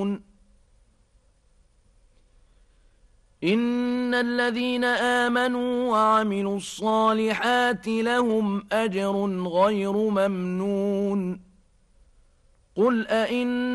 إن الذين آمنوا وعملوا الصالحات لهم أجر غير ممنون قل